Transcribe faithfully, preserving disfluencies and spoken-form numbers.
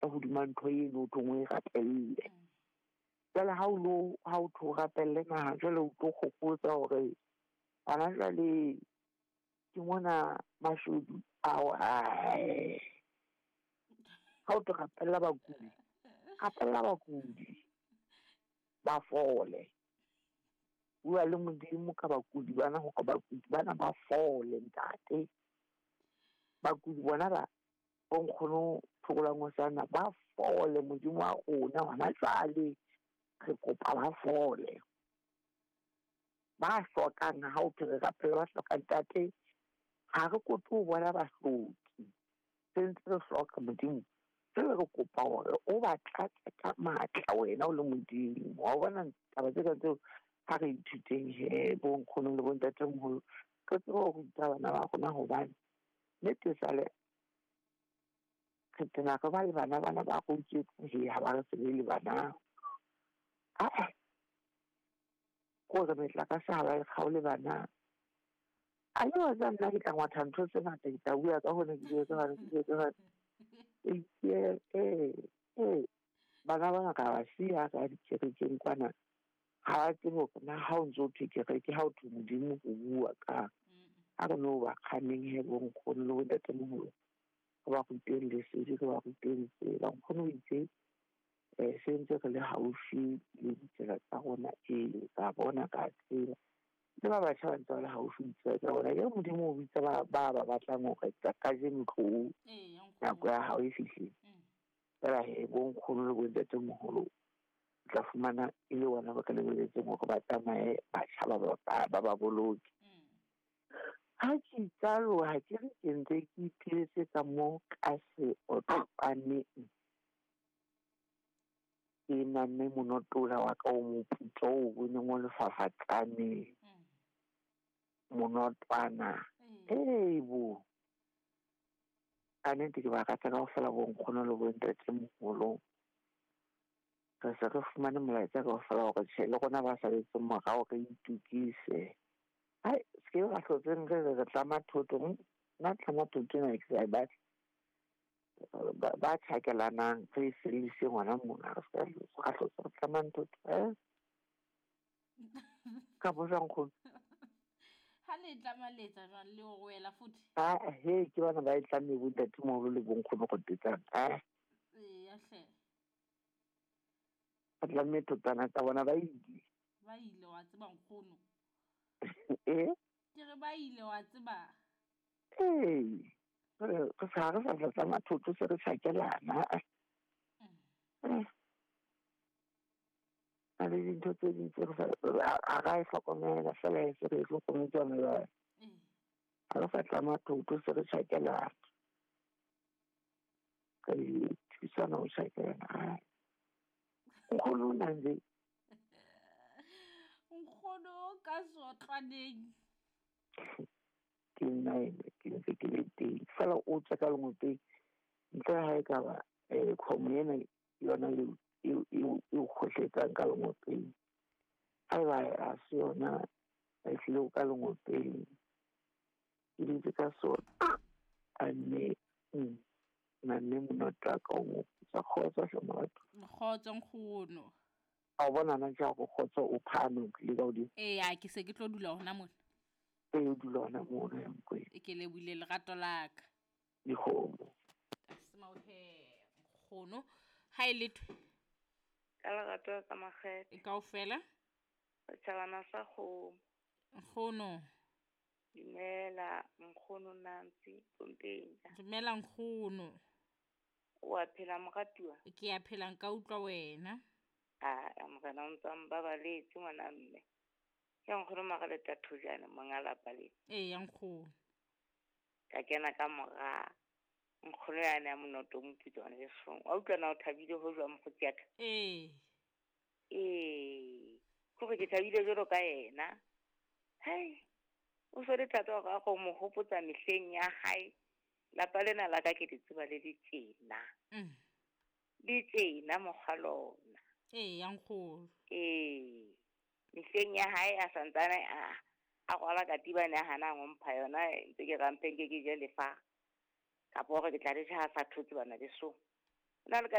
rata hodima ntho e no tongwe rapelle jale ha o lo ha o tho rapelle naha jale o tlo khopotsa hore ana jale ke mona mashudu ao ai ha o tlo rapella bakudi rapella bakudi ba fole bua le modimo ka bakudi bana ho ka bakudi bana ba fole ntate bakudi bona ba o nkgono thogolang o sana ba fole modimo wa rona hona jwale re kopa ba fole ba hlokang ha o tle rapella ba hloka ntate ha re kope o bona ba hloki sentse re hloka modimo se re kopa hore o ba tlatsa ka matla wena o le modimo wa bona taba tse ka tseo ha re ithuteng he bo nkgono le bo ntatemoholo ka tseo go ruta bana ba rona hobane nete sale ke tena ka ba le bana bana ba go itse he ha ba re se le bana ah go re metla ka sa ba khaole bana a yo za nna ke tla ngwatha ntho tse ngata ke tla bua ka hona ke di etsa ga ke di etsa ga eh eh eh bana ba ka ba sia ka di tshekeng kwana ha ke mo na ha o ntso thekere ke ha o thu modimo go bua ka a re no ba khaneng he bo nkgono le ntate moholo ba go teng le se di ba go teng se ba nkgono itse eh sentse re le haufi le ditsela tsa rona e ka bona ka tsela le ba ba tshwana tsa le haufi tsa rona ya modimo o bitsa ba ba ba batla mo ka tsa ka je ntlo eh ya kwa ha o fihli ba he bo nkgono le bo ntate moholo tla fumana ile wana ba ka le boletse mo go ba tsamae ba tshaba ba ba ba boloki ha ke tsalo ha ke re ke ntse ke iphetse ka mo ka se o tsane e na ne monotola wa ka o moputso o bone mo lefafatsane monotwana eh bo ane ke ba ka tsaka go fela bo nkgono le bo ntate mogolo ka se re fumane molaetsa ka go fela go tshela gona ba sa letse mogao ka itukise ai ske ba tlhotseng re re tla mathotong na tla mathotong a ke ba ba tshakela re selise ngwana mona re sa le go tlhotsa tla manthoto eh ka bo jang go ha le tla maletsa jwa le go wela futhi ah he ke bana ba tla me botsa timo le bo nkgono go tetsa ah eh ya hle la metotana tsa bona ba ile ba ile wa tseba nkgono eh ke re ba ile wa tseba eh re sa re sa tsa mathotho se re tshakelana a le dintho tse dintsi a ga e hlokomela fela e se re hlokometse me ba a re sa tla mathotho se re tshakelana ka di tsana o tshakelana nkgono nande nkgono ka sotlaneng ke nai ke ke ke ke fela o tsaka le mote ntle ha e ka ba eh khomena yona le e e khotletsang ka le mote ai ba a se yona e hlile ka le mote e di ka so ane na ne mo tsaka o sa khotsa hlomatho khotsa nkgono a bona na ja go khotsa o phano le ga o di eh ya ke se ke tlo dula hona mona e dula hona mona ya mkwe e ke le buile le gato laka di khomo asma o he nkgono ha ile ka la gato ka magete e kaofela tshabana sa go nkgono dimela nkgono Nancy Pompenja dimela nkgono wa phela mogatiwa ke ya phela nka utlwa wena a amogela ntsamba ba letse ngwana mme ya nkgono magale tathojana mangala pale eh ya nkgono ka kena ka moga nkgono ya na monoto mpitswana le song a utlwa na o thabile ho jwa mokgotsi aka eh eh go ke thabile jero ka yena hey o sore tata ga go mo hopotsa mehleng ya hae la palena la ka ke ditseba le ditsena mm ditsena moghalona eh ya nkgono eh mehleng ya hae a santsana a a gola ka tibane hana ngompha yona ntse ke rampeng ke ke je lefa ka bo re ke tla re tsa sa thutse bana le so na le ka